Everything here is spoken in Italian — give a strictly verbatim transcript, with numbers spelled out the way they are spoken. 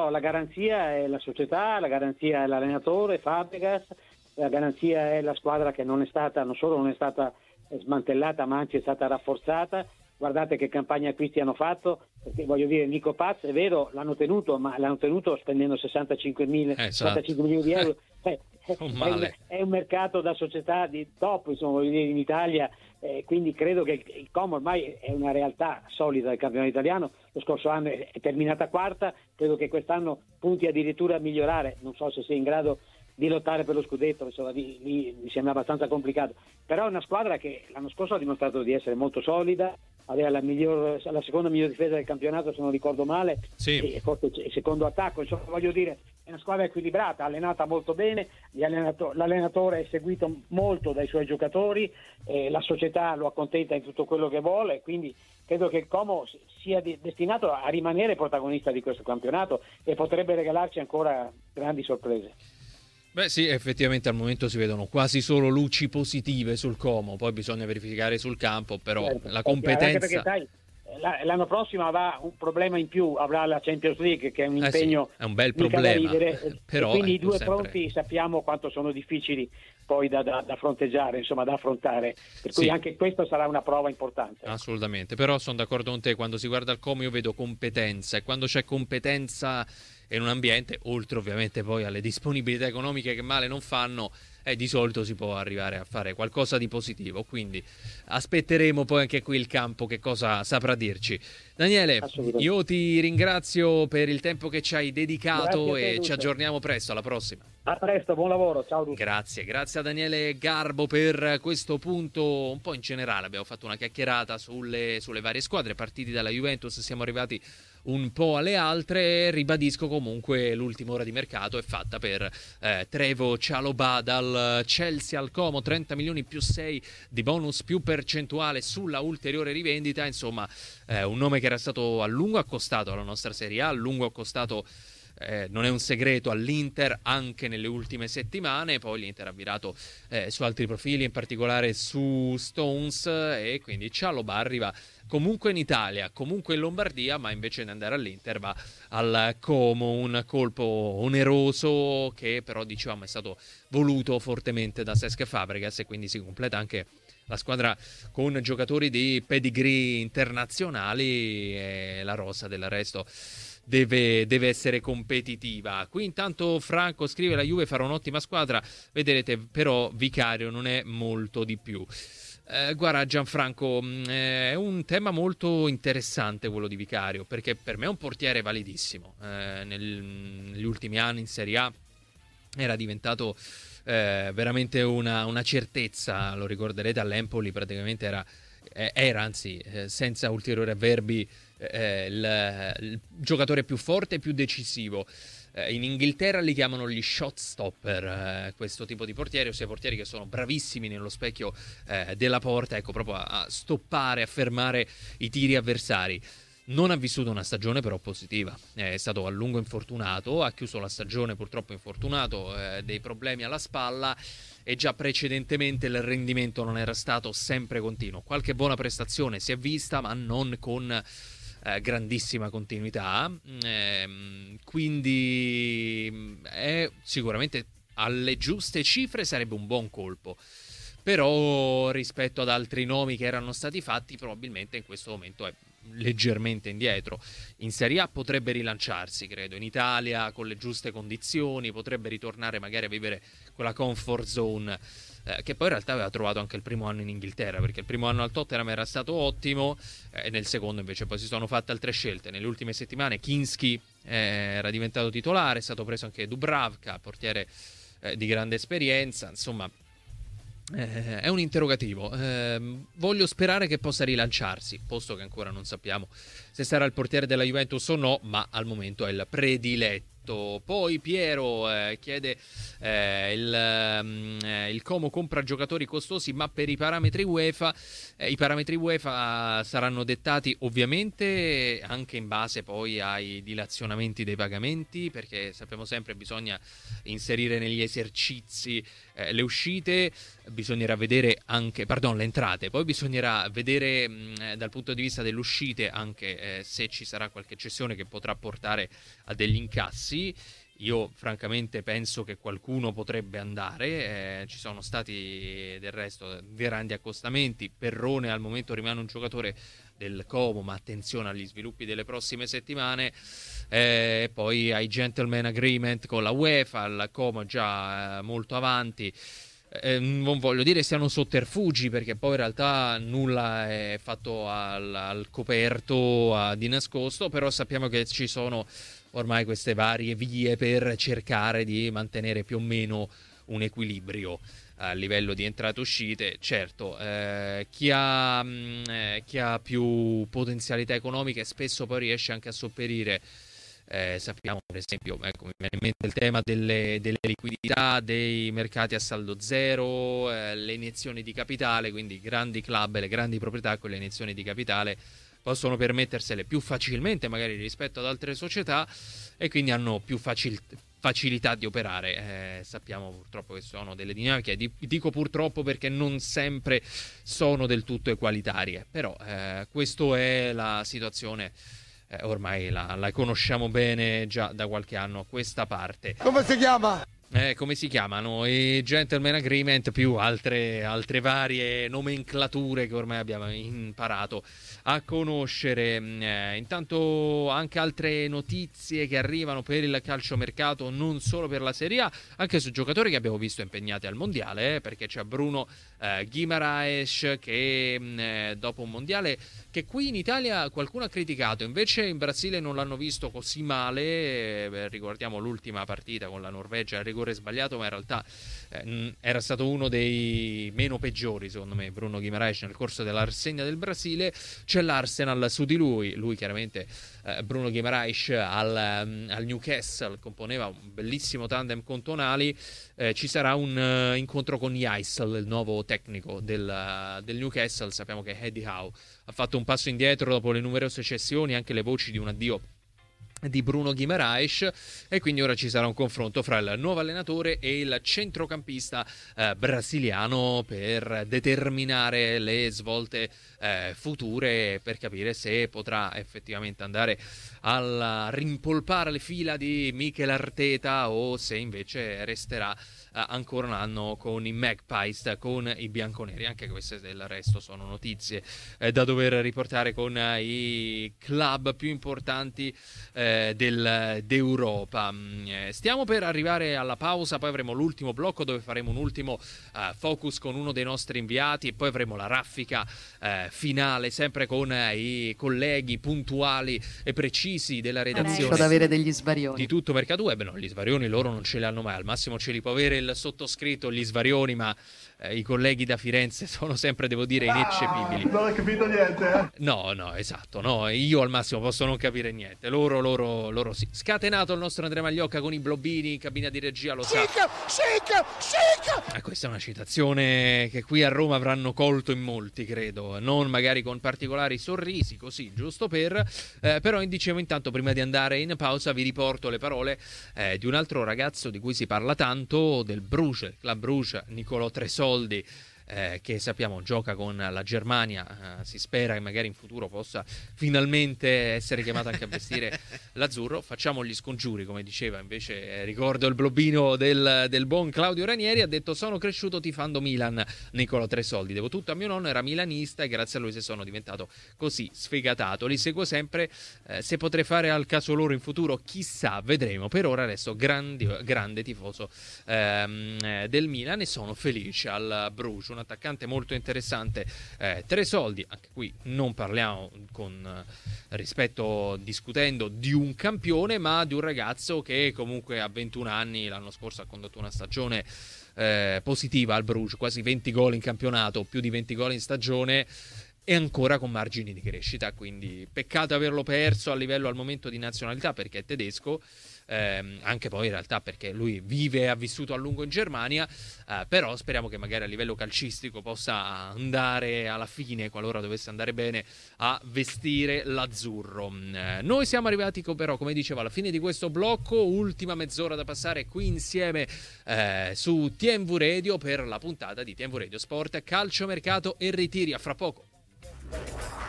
però la garanzia è la società, la garanzia è l'allenatore Fabregas, la garanzia è la squadra che non è stata, non solo non è stata smantellata, ma anzi è stata rafforzata. Guardate che campagna acquisti hanno fatto, perché voglio dire, Nico Paz è vero, l'hanno tenuto, ma l'hanno tenuto spendendo sessantacinque mila, eh, esatto. sessantacinque milioni di euro. Eh, Un è, un, è un mercato da società di top, insomma, voglio dire, in Italia, eh, quindi credo che il, il Como ormai è una realtà solida del campionato italiano. Lo scorso anno è, è terminata quarta, credo che quest'anno punti addirittura a migliorare, non so se sia in grado di lottare per lo scudetto, insomma, lì, lì mi sembra abbastanza complicato, però è una squadra che l'anno scorso ha dimostrato di essere molto solida, aveva la, miglior, la seconda miglior difesa del campionato, se non ricordo male, sì. E forse il secondo attacco, insomma, voglio dire, è una squadra equilibrata, allenata molto bene, allenato, l'allenatore è seguito molto dai suoi giocatori, eh, la società lo accontenta in tutto quello che vuole, quindi credo che il Como sia di, destinato a rimanere protagonista di questo campionato e potrebbe regalarci ancora grandi sorprese. Beh sì, effettivamente al momento si vedono quasi solo luci positive sul Como, poi bisogna verificare sul campo, però certo, la competenza... Anche perché sai, l'anno prossimo avrà un problema in più, avrà la Champions League che è un impegno, eh sì, è un bel mica problema, da ridere, però e quindi ecco, i due sempre... fronti sappiamo quanto sono difficili poi da, da, da fronteggiare, insomma da affrontare, per cui sì. anche questo sarà una prova importante. Assolutamente, però sono d'accordo con te, quando si guarda il Como io vedo competenza, e quando c'è competenza in un ambiente, oltre ovviamente poi alle disponibilità economiche che male non fanno, eh, di solito si può arrivare a fare qualcosa di positivo, quindi aspetteremo poi anche qui il campo che cosa saprà dirci. Daniele, io ti ringrazio per il tempo che ci hai dedicato te, e Lucio. ci aggiorniamo presto, alla prossima. A presto, buon lavoro, ciao Lucio. Grazie, grazie a Daniele Garbo per questo punto un po' in generale. Abbiamo fatto una chiacchierata sulle, sulle varie squadre, partiti dalla Juventus, siamo arrivati un po' alle altre. Ribadisco comunque l'ultima ora di mercato è fatta per eh, Trevo Chalobah dal Chelsea al Como, trenta milioni più sei di bonus più percentuale sulla ulteriore rivendita, insomma eh, un nome che era stato a lungo accostato alla nostra Serie A, a lungo accostato. Eh, non è un segreto all'Inter anche nelle ultime settimane, poi l'Inter ha virato eh, su altri profili, in particolare su Stones, e quindi Chalobah arriva comunque in Italia, comunque in Lombardia, ma invece di andare all'Inter va al Como, un colpo oneroso che però diciamo è stato voluto fortemente da Cesc Fabregas, e quindi si completa anche la squadra con giocatori di pedigree internazionali, e la rosa del resto Deve, deve essere competitiva. Qui intanto Franco scrive: la Juve farà un'ottima squadra, vedrete, però Vicario non è molto di più. Eh, guarda Gianfranco, eh, è un tema molto interessante quello di Vicario, perché per me è un portiere validissimo. Eh, nel, negli ultimi anni in Serie A era diventato eh, veramente una, una certezza, lo ricorderete, all'Empoli praticamente era, eh, era anzi eh, senza ulteriori avverbi eh, il, il giocatore più forte e più decisivo. Eh, in Inghilterra li chiamano gli shot stopper, eh, questo tipo di portieri, ossia portieri che sono bravissimi nello specchio eh, della porta, ecco, proprio a, a stoppare, a fermare i tiri avversari. Non ha vissuto una stagione però positiva, è stato a lungo infortunato, ha chiuso la stagione purtroppo infortunato, eh, dei problemi alla spalla, e già precedentemente il rendimento non era stato sempre continuo. Qualche buona prestazione si è vista, ma non con eh, grandissima continuità, eh, quindi è sicuramente alle giuste cifre sarebbe un buon colpo. Però rispetto ad altri nomi che erano stati fatti, probabilmente in questo momento è leggermente indietro. In Serie A potrebbe rilanciarsi, credo, in Italia con le giuste condizioni potrebbe ritornare magari a vivere quella comfort zone eh, che poi in realtà aveva trovato anche il primo anno in Inghilterra, perché il primo anno al Tottenham era stato ottimo e eh, nel secondo invece poi si sono fatte altre scelte. Nelle ultime settimane Kinski eh, era diventato titolare, è stato preso anche Dubravka, portiere eh, di grande esperienza, insomma Eh, è un interrogativo. Eh, voglio sperare che possa rilanciarsi, posto che ancora non sappiamo se sarà il portiere della Juventus o no, ma al momento è il prediletto. fatto. Poi Piero eh, chiede eh, il, um, eh, il Como compra giocatori costosi ma per i parametri UEFA. Eh, i parametri UEFA saranno dettati ovviamente anche in base poi ai dilazionamenti dei pagamenti, perché sappiamo sempre bisogna inserire negli esercizi eh, le uscite, bisognerà vedere anche, pardon, le entrate, poi bisognerà vedere mh, dal punto di vista delle uscite anche eh, se ci sarà qualche cessione che potrà portare a degli incassi. Io francamente penso che qualcuno potrebbe andare, eh, ci sono stati del resto grandi accostamenti. Perrone al momento rimane un giocatore del Como, ma attenzione agli sviluppi delle prossime settimane. Eh, poi ai gentleman agreement con la UEFA, il Como già eh, molto avanti. Eh, non voglio dire siano sotterfugi, perché poi in realtà nulla è fatto al, al coperto, a, di nascosto, però sappiamo che ci sono ormai queste varie vie per cercare di mantenere più o meno un equilibrio a livello di entrate-uscite. Certo, eh, chi, ha, mh, eh, chi ha più potenzialità economiche spesso poi riesce anche a sopperire. Eh, sappiamo per esempio, ecco, mi viene in mente il tema delle, delle liquidità, dei mercati a saldo zero, eh, le iniezioni di capitale, quindi i grandi club, le grandi proprietà con le iniezioni di capitale possono permettersele più facilmente magari rispetto ad altre società e quindi hanno più facil- facilità di operare. Eh, sappiamo purtroppo che sono delle dinamiche, dico purtroppo perché non sempre sono del tutto egualitarie, però eh, questa è la situazione. Eh, ormai la, la conosciamo bene già da qualche anno a questa parte. Come si chiama? Eh, come si chiamano? I gentleman agreement più altre, altre varie nomenclature che ormai abbiamo imparato a conoscere. Eh, intanto anche altre notizie che arrivano per il calciomercato, non solo per la Serie A, anche su giocatori che abbiamo visto impegnati al mondiale, eh, perché c'è Bruno eh, Guimaraes che eh, dopo un mondiale che qui in Italia qualcuno ha criticato, invece in Brasile non l'hanno visto così male. Eh, ricordiamo l'ultima partita con la Norvegia, il rigore sbagliato, ma in realtà eh, era stato uno dei meno peggiori secondo me Bruno Guimaraes nel corso della rassegna del Brasile. C'è l'Arsenal su di lui, lui chiaramente eh, Bruno Guimaraes al, um, al Newcastle componeva un bellissimo tandem con Tonali. Eh, ci sarà un uh, incontro con Heysel, il nuovo tecnico del, uh, del Newcastle. Sappiamo che Eddie Howe ha fatto un passo indietro dopo le numerose cessioni, anche le voci di un addio di Bruno Guimaraes, e quindi ora ci sarà un confronto fra il nuovo allenatore e il centrocampista eh, brasiliano per determinare le svolte eh, future, per capire se potrà effettivamente andare a rimpolpare le fila di Mikel Arteta o se invece resterà Uh, ancora un anno con i Magpies, con i bianconeri. Anche queste del resto sono notizie eh, da dover riportare con uh, i club più importanti eh, del, d'Europa. Mm, eh, stiamo per arrivare alla pausa, poi avremo l'ultimo blocco dove faremo un ultimo uh, focus con uno dei nostri inviati e poi avremo la raffica eh, finale sempre con eh, i colleghi puntuali e precisi della redazione ad avere degli svarioni di Tutto Mercato Web. No, gli svarioni loro non ce li hanno mai, al massimo ce li può avere il sottoscritto, gli svarioni, ma eh, i colleghi da Firenze sono sempre, devo dire, ineccepibili. Ah, non ho capito niente, eh? No, no, esatto, no, io al massimo posso non capire niente, loro, loro, loro sì. Scatenato il nostro Andrea Magliocca con i Blobbini in cabina di regia, lo sa. Chic, chic, chic. Eh, questa è una citazione che qui a Roma avranno colto in molti, credo, non magari con particolari sorrisi, così, giusto per, eh, però dicevo intanto, prima di andare in pausa, vi riporto le parole eh, di un altro ragazzo di cui si parla tanto, del Bruges, Club Bruges, Nicolò Tresoldi, eh, che sappiamo gioca con la Germania, eh, si spera che magari in futuro possa finalmente essere chiamato anche a vestire l'azzurro. Facciamo gli scongiuri, come diceva invece, eh, ricordo il blobbino del, del buon Claudio Ranieri, ha detto: sono cresciuto tifando Milan, Nicolò Tresoldi, devo tutto a mio nonno, era milanista e grazie a lui se sono diventato così sfegatato, li seguo sempre, eh, se potrei fare al caso loro in futuro chissà, vedremo. Per ora resto grandi, grande tifoso ehm, del Milan e sono felice al Bruges, un attaccante molto interessante. eh, Tresoldi, anche qui non parliamo con eh, rispetto, discutendo di un campione, ma di un ragazzo che comunque a ventuno anni l'anno scorso ha condotto una stagione eh, positiva al Bruges, quasi venti gol in campionato, più di venti gol in stagione, e ancora con margini di crescita, quindi peccato averlo perso a livello al momento di nazionalità perché è tedesco, ehm, anche poi in realtà perché lui vive e ha vissuto a lungo in Germania, eh, però speriamo che magari a livello calcistico possa andare alla fine, qualora dovesse andare bene, a vestire l'azzurro. Eh, noi siamo arrivati però, come dicevo, alla fine di questo blocco, ultima mezz'ora da passare qui insieme eh, su T M V Radio per la puntata di T M V Radio Sport, Calciomercato e Ritiri. A fra poco.